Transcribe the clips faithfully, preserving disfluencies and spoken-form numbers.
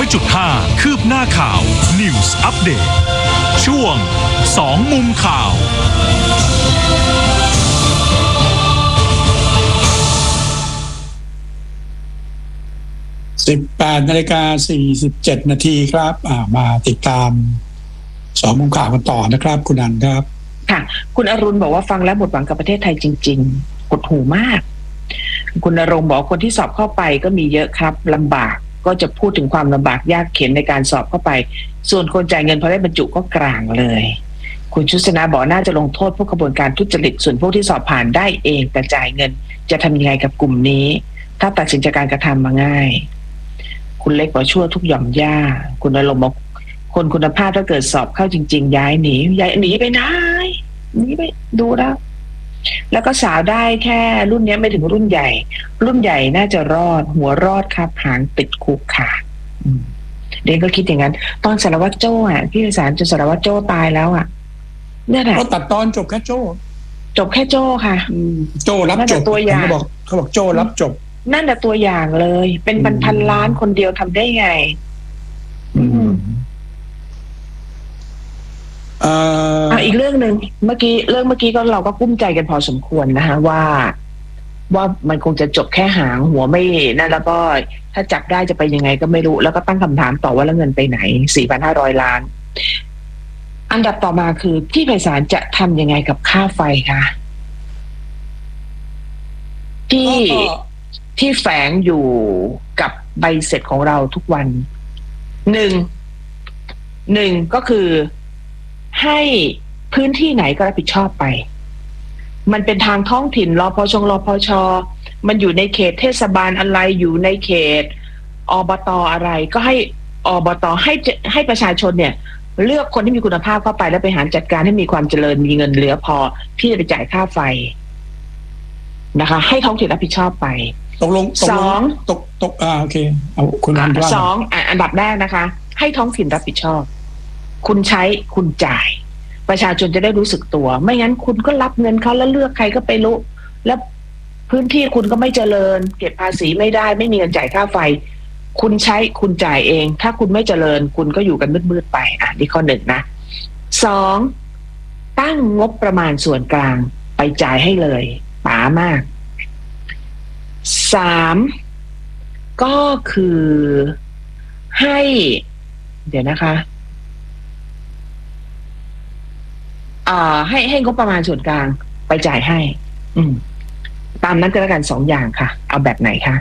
อยจุดห้า คืบหน้าข่าว News Update ช่วงสองมุมข่าวสิบแปดนาฬิกาสี่สิบเจ็ดนาทีครับมาติดตามสองมุมข่าวกันต่อนะครับคุณอันครับค่ะคุณอรุณบอกว่าฟังแล้วหมดหวังกับประเทศไทยจริงๆหดหูมากคุณณรงค์บอกคนที่สอบเข้าไปก็มีเยอะครับลำบากก็จะพูดถึงความลำบากยากเข็ญในการสอบเข้าไปส่วนคนจ่ายเงินพอได้บรรจุก็กลางเลยคุณชุสนาบอกน่าจะลงโทษพวกขบวนการทุจริตส่วนพวกที่สอบผ่านได้เองแต่จ่ายเงินจะทำยังไงกับกลุ่มนี้ถ้าตัดสินใจการกระทำมาง่ายคุณเล็กบอกชั่วทุกหย่อมย่าคุณณรงค์บอกคนคุณภาพถ้าเกิดสอบเข้าจริงๆย้ายหนีย้ายหนีไปไหนหนีไปดูแล้วแล้วก็สาวได้แค่รุ่นนี้ไม่ถึงรุ่นใหญ่รุ่นใหญ่น่าจะรอดหัวรอดครับหางติดคุกค่ะเด็กก็คิดอย่างนั้นตอนสารวัตรโจ้อ่ะพี่สารจนสารวัตรโจ้ตายแล้วอ่ะเนี่ยแหละเขาตัดตอนจบแค่โจ้จบแค่โจ้ค่ะโจ้รับจบตัวอย่างเขาบอกเขาบอกโจ้รับจบนั่นแหละตัวอย่างเลยเป็นพันพันล้านคนเดียวทำได้ไงอ่าอีกเรื่องหนึ่งเมื่อกี้เรื่องเมื่อกี้ก็เราก็กุ้มใจกันพอสมควรนะคะว่าว่ามันคงจะจบแค่หางหัวไม่นั่นแล้วก็ถ้าจับได้จะไปยังไงก็ไม่รู้แล้วก็ตั้งคำถามต่อว่าแล้วเงินไปไหน สี่พันห้าร้อย ล้านอันดับต่อมาคือที่ไพศาลจะทำยังไงกับค่าไฟคะที่ที่แฝงอยู่กับใบเสร็จของเราทุกวันหนึ่งหนึ่งก็คือให้พื้นที่ไหนก็รับผิดชอบไปมันเป็นทางท้องถิ่นรพชรพชมันอยู่ในเขตเทศบาลอะไรอยู่ในเขตอบตอะไรก็ให้อบตให้ให้ประชาชนเนี่ยเลือกคนที่มีคุณภาพเข้าไปแล้วไปหาจัดการให้มีความเจริญมีเงินเหลือพอที่จะไปจ่ายค่าไฟนะคะให้ท้องถิ่นรับผิดชอบไปตกลงสองตกตกอ่าโอเคเอาคุณอันว่าสองอันดับแรกนะคะให้ท้องถิ่นรับผิดชอบคุณใช้คุณจ่ายประชาชนจะได้รู้สึกตัวไม่งั้นคุณก็รับเงินเขาแล้วเลือกใครก็ไปรู้แล้วพื้นที่คุณก็ไม่เจริญเก็บภาษีไม่ได้ไม่มีเงินจ่ายค่าไฟคุณใช้คุณจ่ายเองถ้าคุณไม่เจริญคุณก็อยู่กันมืดๆไปอ่ะนี่ข้อหนึ่งนะสองตั้งงบประมาณส่วนกลางไปจ่ายให้เลยป๋ามากสามก็คือให้เดี๋ยวนะคะอ่าให้ให้งบประมาณส่วนกลางไปจ่ายให้อืมตามนั้นก็แล้วกันสองอย่างค่ะเอาแบบไหนคะ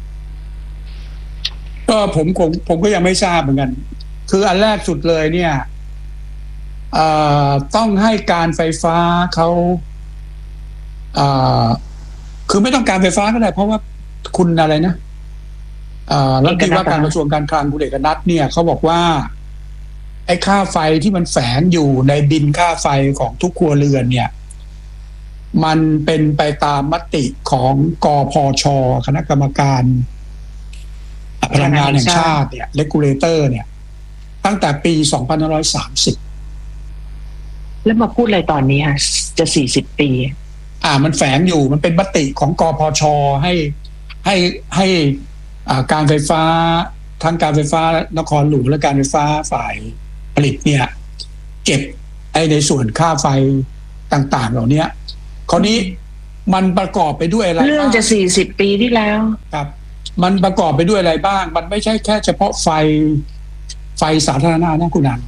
ก็ผมผมผมก็ยังไม่ทราบเหมือนกันคืออันแรกสุดเลยเนี่ยเอ่อต้องให้การไฟฟ้าเขาเอ่อคือไม่ต้องการไฟฟ้าก็ได้เพราะว่าคุณอะไรนะเอ่อรัฐมนตรีว่าการกระทรวงการคลังคุณเอกนัทเนี่ยเขาบอกว่าไอ้ค่าไฟที่มันแฝงอยู่ในบินค่าไฟของทุกครัวเรือนเนี่ยมันเป็นไปตามมติของกพช.คณะกรรมการพลังงานแห่งชาติเนี่ยเรกูเลเตอร์เนี่ยตั้งแต่ปีสองพันห้าร้อยสามสิบแล้วมาพูดอะไรตอนนี้ฮะจะสี่สิบปีอ่ามันแฝงอยู่มันเป็นมติของกพช.ให้ให้ให้อ่าการไฟฟ้าทั้งการไฟฟ้านครหลวงและการไฟฟ้าฝ่ายผลิตเนี่ยเก็บไอ้ในส่วนค่าไฟต่างๆเหล่านี้คราวนี้มันประกอบไปด้วยอะไรเรื่องจะสี่สิบปีที่แล้วครับมันประกอบไปด้วยอะไรบ้างมันไม่ใช่แค่เฉพาะไฟไฟสาธารณะนะคุณนัน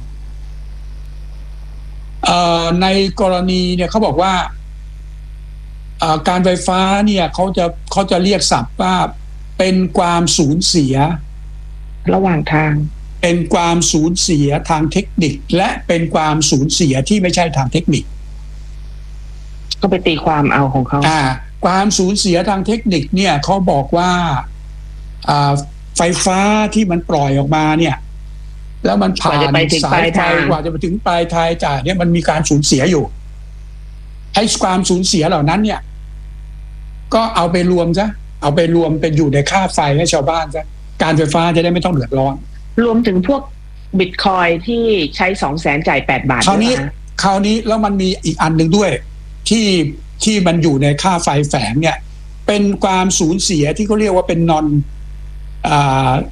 เอ่อในกรณีเนี่ยเขาบอกว่าการไฟฟ้าเนี่ยเขาจะเขาจะเรียกศัพท์ว่าเป็นความสูญเสียระหว่างทางเป็นความสูญเสียทางเทคนิคและเป็นความสูญเสียที่ไม่ใช่ทางเทคนิคก็ไปตีความเอาของเขาอ่าความสูญเสียทางเทคนิคเนี่ยเขาบอกว่าอ่าไฟฟ้าที่มันปล่อยออกมาเนี่ยแล้วมันผ่านสายไฟกว่าจะไปถึงปลายทางจ่ายเนี่ยมันมีการสูญเสียอยู่ไอ้ความสูญเสียเหล่านั้นเนี่ยก็เอาไปรวมซะเอาไปรวมเป็นอยู่ในค่าไฟให้ชาวบ้านซะการไฟฟ้าจะได้ไม่ต้องเดือดร้อนรวมถึงพวกบิตคอยที่ใช้สองแสนจ่ายแปดบาทคราวนี้คราวนี้แล้วมันมีอีกอันหนึ่งด้วยที่ที่มันอยู่ในค่าไฟแฝงเนี่ยเป็นความสูญเสียที่เขาเรียกว่าเป็น non อ่า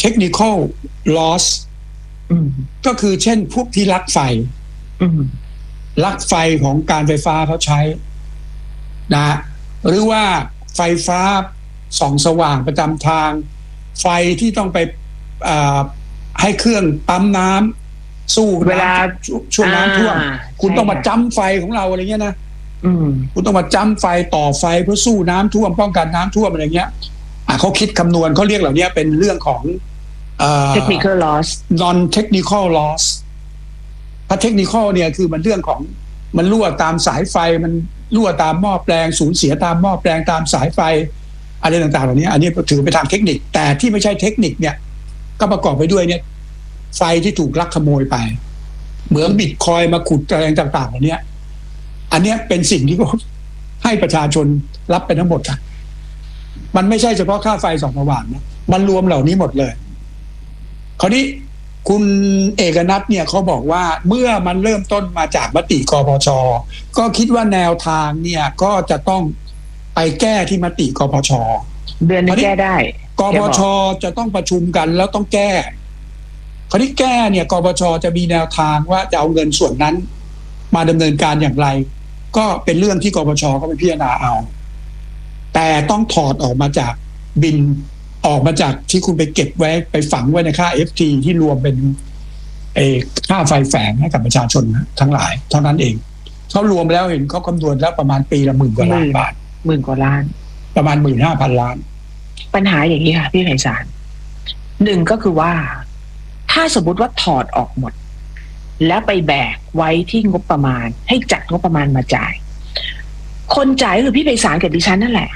technical loss ก็คือเช่นพวกที่ลักไฟลักไฟของการไฟฟ้าเขาใช้นะหรือว่าไฟฟ้าส่องสว่างประจำทางไฟที่ต้องไปให้เครื่องปั๊มน้ำสู้เวลาช่วงน้ำท่วมคุณต้องมาจ้ำไฟของเราอะไรเงี้ยนะคุณต้องมาจ้ำไฟต่อไฟเพื่อสู้น้ำท่วมป้องกันน้ำท่วมอะไรเงี้ยอ่ะเขาคิดคำนวณเขาเรียกเหล่านี้เป็นเรื่องของ technical loss non technical loss ถ้า technical เนี่ยคือมันเรื่องของมันรั่วตามสายไฟมันรั่วตามหม้อแปลงสูญเสียตามหม้อแปลงตามสายไฟอะไรต่างๆเหล่านี้อันนี้ถือไปทางเทคนิคแต่ที่ไม่ใช่เทคนิคเนี่ยก็ประกอบไปด้วยเนี่ยไฟที่ถูกลักขโมยไปเหมือนบิตคอยมาขุดอะไรต่างๆเหล่านี้อันนี้เป็นสิ่งที่เขาให้ประชาชนรับไปทั้งหมดอ่ะมันไม่ใช่เฉพาะค่าไฟส่องสว่างนะมันรวมเหล่านี้หมดเลยคราวนี้คุณเอกนัทเนี่ยเขาบอกว่าเมื่อมันเริ่มต้นมาจากมติกปช.ก็คิดว่าแนวทางเนี่ยก็จะต้องไปแก้ที่มติกปช. เดือนนี้แก้ได้กปช.จะต้องประชุมกันแล้วต้องแก้คราวนี้แก้เนี่ยกปช.จะมีแนวทางว่าจะเอาเงินส่วนนั้นมาดำเนินการอย่างไรก็เป็นเรื่องที่กปช.เขาไปพิจารณาเอาแต่ต้องถอดออกมาจากบินออกมาจากที่คุณไปเก็บไว้ไปฝังไว้ในค่า เอฟ ที ที่รวมเป็นเอค่าไฟแฝงให้กับประชาชนทั้งหลายเท่านั้นเองเขารวมแล้วเห็นเขาคำนวณแล้วประมาณปีละหมื่นกว่าล้านบาทหมื่นกว่าล้านประมาณหมื่นห้าพันล้านปัญหาอย่างนี้ค่ะพี่ไพศาลหนึ่งก็คือว่าถ้าสมมติว่าถอดออกหมดแล้วไปแบกไว้ที่งบประมาณให้จัดงบประมาณมาจ่ายคนจ่ายคือพี่ไพศาลกับดิฉันนั่นแหละ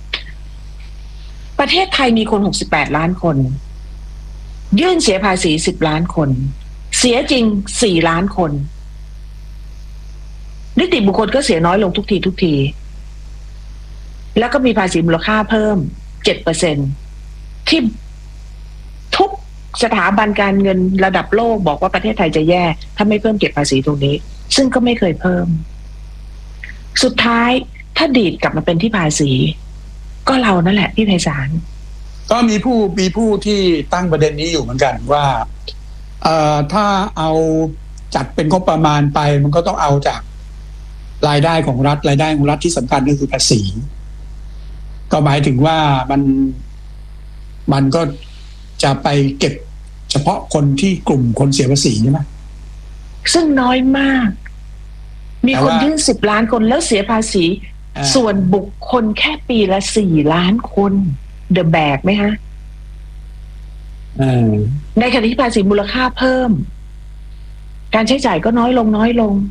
ประเทศไทยมีคนหกสิบแปดล้านคนยื่นเสียภาษีสิบล้านคนเสียจริงสี่ล้านคนนิติบุคคลก็เสียน้อยลงทุกทีทุกทีแล้วก็มีภาษีมูลค่าเพิ่ม เจ็ดเปอร์เซ็นต์ ที่ทุกสถาบันการเงินระดับโลกบอกว่าประเทศไทยจะแย่ถ้าไม่เพิ่มเก็บภาษีตรงนี้ซึ่งก็ไม่เคยเพิ่มสุดท้ายถ้าดีดกลับมาเป็นที่ภาษีก็เรานั่นแหละพี่ไพศาลก็มีผู้มีผู้ที่ตั้งประเด็นนี้อยู่เหมือนกันว่าเอ่อถ้าเอาจัดเป็นงบประมาณไปมันก็ต้องเอาจากรายได้ของรัฐรายได้ของรัฐที่สำคัญก็คือภาษีก็หมายถึงว่ามันมันก็จะไปเก็บเฉพาะคนที่กลุ่มคนเสียภาษีใช่ไหมซึ่งน้อยมากมีคนยื่นสิบล้านคนแล้วเสียภาษีส่วนบุคคลแค่ปีละสี่ล้านคนเดอะแบกไหมฮะในขณะที่ภาษีมูลค่าเพิ่มการใช้จ่ายก็น้อยลงน้อยลง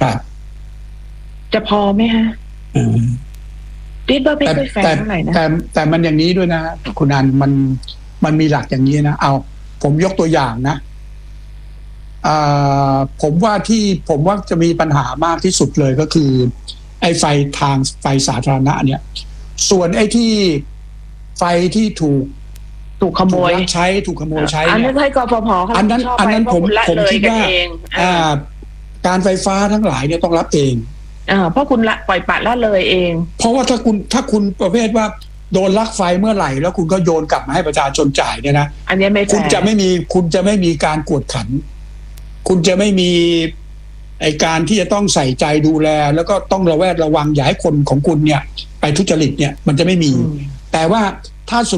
จะพอไหมฮะรีบว่าไม่ค่อยแฟร์เท่าไหร่นะแต่แต่มันอย่างนี้ด้วยนะคุณอันมันมันมีหลักอย่างนี้นะเอาผมยกตัวอย่างนะอ่าผมว่าที่ผมว่าจะมีปัญหามากที่สุดเลยก็คือไอ้ไฟทางไฟสาธารณะเนี่ยส่วนไอ้ที่ไฟที่ถูกถูกขโมยใช้ถูกขโมยใช้อันนั้นให้กปภอันนั้นอันนั้นผมผมคิดว่าอ่าการไฟฟ้าทั้งหลายเนี่ยต้องรับเองอ่าเพราะคุณละปล่อยปละละเลยเองเพราะว่าถ้าคุณถ้าคุณประเภทว่าโดนลักไฟเมื่อไหร่แล้วคุณก็โยนกลับมาให้ประชาชนจ่ายเนี่ยนะอันนี้ไม่คุณจะไม่มีคุณจะไม่มีการกวดขันคุณจะไม่มีไอการที่จะต้องใส่ใจดูแลแล้วก็ต้องระแวดระวังอย่าให้คนของคุณเนี่ยไปทุจริตเนี่ยมันจะไม่มีแต่ว่าถ้าสม